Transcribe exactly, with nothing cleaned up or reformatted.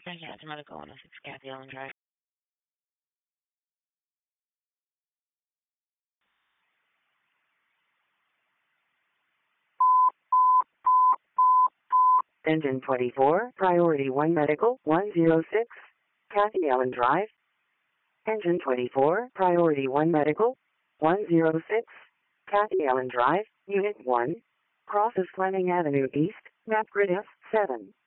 Thank you, that's Medical on six Kathy Allen Drive. Engine twenty-four, Priority one Medical, one oh six, Kathy Allen Drive. Engine twenty-four, Priority one Medical, one oh six, Kathy Allen Drive, Unit one, crosses Fleming Avenue East, map grid F seven.